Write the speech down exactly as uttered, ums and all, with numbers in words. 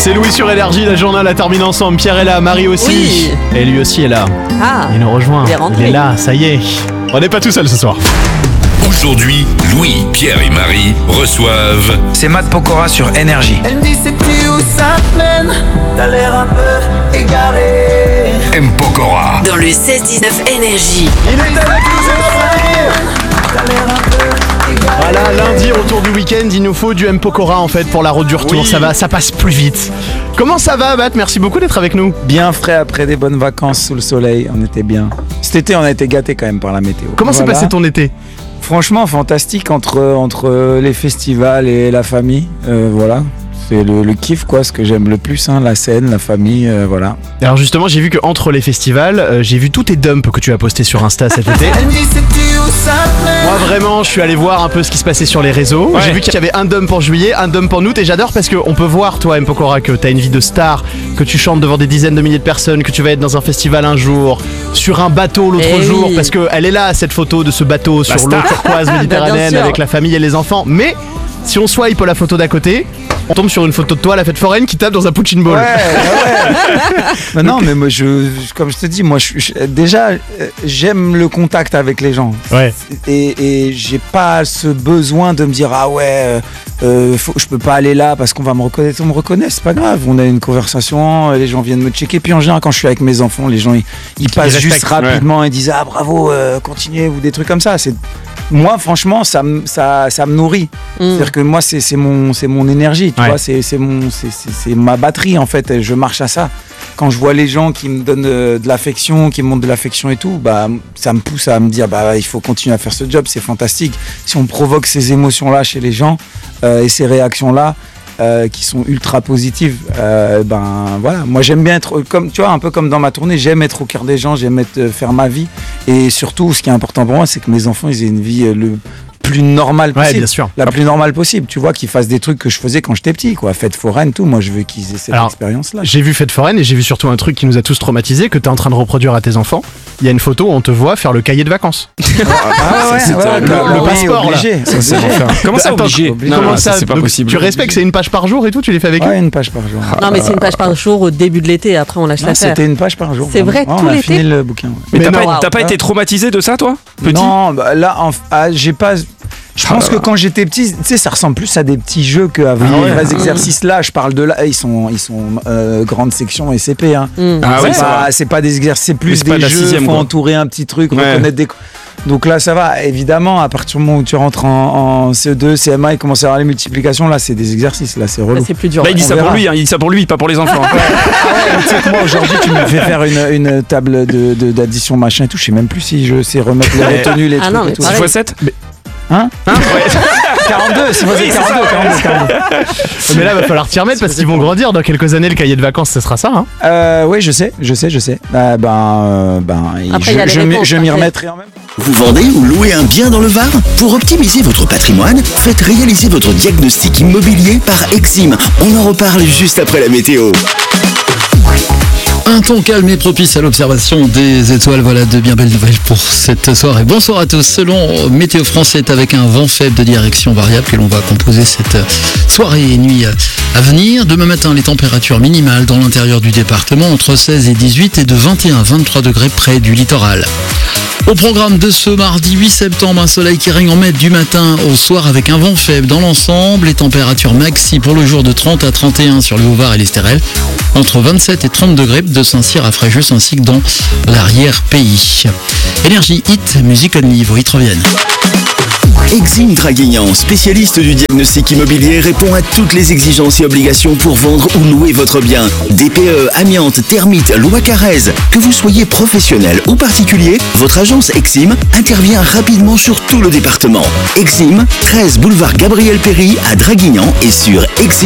C'est Louis sur Énergie, la journée la termine ensemble. Pierre est là, Marie aussi. Oui. Et lui aussi est là. Ah, il nous rejoint. il est rentré. Il est là, ça y est. On n'est pas tout seul ce soir. Aujourd'hui, Louis, Pierre et Marie reçoivent... C'est Matt Pokora sur Énergie. Elle me dit sais-tu où ça mène? T'as l'air un peu égaré. M. Pokora. Dans le seize dix-neuf Énergie. Il est avec nous, c'est notre T'as l'air un peu égaré. Voilà, lundi, retour du week-end, il nous faut du M. Pokora en fait pour la route du retour. Oui. Ça va, ça passe plus vite. Comment ça va, Matt? Merci beaucoup d'être avec nous. Bien frais après des bonnes vacances sous le soleil, on était bien. Cet été, on a été gâtés quand même par la météo. Comment s'est Voilà. passé ton été? Franchement, fantastique entre, entre les festivals et la famille. Euh, voilà, c'est le, le kiff, quoi, ce que j'aime le plus, hein, la scène, la famille, euh, voilà. Alors justement, j'ai vu que entre les festivals, euh, j'ai vu tous tes dumps que tu as postés sur Insta cet été. Elle me dit sais-tu où ça mène? Moi vraiment, je suis allé voir un peu ce qui se passait sur les réseaux. Ouais. J'ai vu qu'il y avait un dump en juillet, un dump en août, et j'adore parce qu'on peut voir, toi, M. Pokora, que t'as une vie de star, que tu chantes devant des dizaines de milliers de personnes, que tu vas être dans un festival un jour, sur un bateau l'autre Eh jour, oui. parce qu'elle est là, cette photo de ce bateau sur l'eau turquoise méditerranéenne sûr. avec la famille et les enfants. Mais si on swipe la photo d'à côté, on tombe sur une photo de toi à la fête foraine qui tape dans un punching ball. Ouais, ouais. Bah non, mais moi, je, je- comme je te dis, moi, je, je- déjà, euh, j'aime le contact avec les gens. Ouais. Et, et j'ai pas ce besoin de me dire ah ouais, euh, euh, faut- je peux pas aller là parce qu'on va me reconnaître. On me reconnaît, c'est pas grave. On a une conversation, les gens viennent me checker. Puis en général, quand je suis avec mes enfants, les gens ils, ils passent juste respectent, rapidement et disent ah bravo, euh, continuez ou des trucs comme ça. C'est moi, franchement, ça me ça, ça me nourrit. C'est-à-dire que moi, c'est c'est mon c'est mon énergie. Tu Ouais. vois, c'est c'est mon c'est c'est- c'est ma batterie en fait. Et je marche à ça. Quand je vois les gens qui me donnent euh, de l'affection, qui me montrent de l'affection et tout, bah ça me pousse à me dire bah il faut continuer à faire ce job, c'est fantastique. Si on provoque ces émotions-là chez les gens euh, et ces réactions-là euh, qui sont ultra positives, euh, ben voilà. Moi j'aime bien être comme tu vois un peu comme dans ma tournée, j'aime être au cœur des gens, j'aime être, euh, faire ma vie et surtout ce qui est important pour moi, c'est que mes enfants ils aient une vie euh, le plus normale Ouais, possible. bien sûr. La plus normale possible, tu vois, qu'ils fassent des trucs que je faisais quand j'étais petit, quoi. Fête foraine, tout. Moi, je veux qu'ils aient cette Alors, expérience-là. J'ai vu Fête foraine et j'ai vu surtout un truc qui nous a tous traumatisés, que t'es en train de reproduire à tes enfants. Il y a une photo où on te voit faire le cahier de vacances. Ah ouais, c'est ouais, terrible. le, Le oui, passeport, là. obligé. Ça, c'est Obligé. l'enfer. Comment ça, Attends, obligé obligé. Non, Comment non, ça, ça, c'est pas donc, possible. Tu respectes, c'est une page par jour et tout, tu les fais avec eux? Ouais, une page par jour. Non, mais c'est une page par jour au début de l'été, après on lâche Non, l'affaire. c'était une page par jour. C'est vraiment. vrai, Ouais, tout on a l'été fini le bouquin. ouais. Mais t'as Mais pas, non. t'as pas été traumatisé de ça, toi? Petit? Non, bah, là, en- ah, j'ai pas. Je pense que quand j'étais petit, tu sais, ça ressemble plus à des petits jeux qu'à des Ah ouais. vrais exercices. Là, je parle de là, ils sont, ils sont euh, grande section et C P. Hein. Mm. Ah c'est ouais, ça pas, va. c'est pas des exercices, c'est Mais plus c'est pas des de la jeux. sixième, Faut quoi. entourer un petit truc, Ouais. reconnaître des. Donc là, ça va. Évidemment, à partir du moment où tu rentres en, en C E deux, C M A, il commence à avoir les multiplications. Là, c'est des exercices. Là, c'est Là, relou. c'est plus dur. Là, il dit on ça pour verra. lui, hein, il dit ça pour lui, pas pour les enfants. Ah ouais, tu sais que moi aujourd'hui tu me fais faire une, une table de, de- d'addition machin et tout, je sais même plus si je sais remettre les retenues, les Ah trucs non, mais et tout. pareil. six fois sept? Hein Hein Ouais. quarante-deux, c'est Oui, c'est ça, quarante-deux, quarante-deux, quarante-deux. Mais là, va falloir t'y remettre parce qu'ils vont grandir. Dans quelques années, le cahier de vacances, ce sera ça. Hein. Euh, oui, je sais, je sais, je sais. Euh, ben, euh, ben, Après, je, il y a les je m'y- réponses, je m'y t'inquiète. remettrai en même temps. Vous vendez ou louez un bien dans le Var? Pour optimiser votre patrimoine, faites réaliser votre diagnostic immobilier par Exim. On en reparle juste après la météo. Un temps calme et propice à l'observation des étoiles. Voilà de bien belles nouvelles pour cette soirée. Bonsoir à tous. Selon Météo France, c'est avec un vent faible de direction variable que l'on va composer cette soirée et nuit à venir. Demain matin, les températures minimales dans l'intérieur du département entre seize et dix-huit et de vingt et un à vingt-trois degrés près du littoral. Au programme de ce mardi huit septembre, un soleil qui règne en maître du matin au soir avec un vent faible dans l'ensemble. Les températures maxi pour le jour de trente à trente et un sur le Haut-Var et l'Estérel, entre vingt-sept et trente degrés de Saint-Cyr à Fréjus ainsi que dans l'arrière-pays. Énergie Hit, musique only, vos hits reviennent. Exim Draguignan, spécialiste du diagnostic immobilier, répond à toutes les exigences et obligations pour vendre ou louer votre bien. D P E, amiante, termites, loi Carrez. Que vous soyez professionnel ou particulier, votre agence Exim intervient rapidement sur tout le département. Exim, treize boulevard Gabriel Péry à Draguignan et sur exim